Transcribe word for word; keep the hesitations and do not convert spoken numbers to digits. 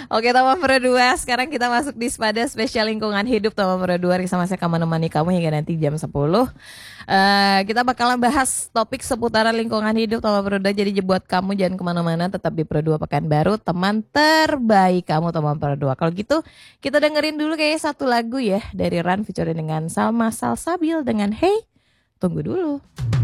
Oke teman Pro dua, sekarang kita masuk di pada spesial lingkungan hidup teman Pro dua. Sama saya akan menemani kamu hingga nanti jam sepuluh. Uh, kita bakalan bahas topik seputaran lingkungan hidup teman Pro dua. Jadi buat kamu jangan kemana-mana, tetap di Pro dua Pekanbaru, teman terbaik kamu teman Pro dua. Kalau gitu kita dengerin dulu kayak satu lagu ya dari Run featuring dengan Salma Salsabil dengan Hey, tunggu dulu.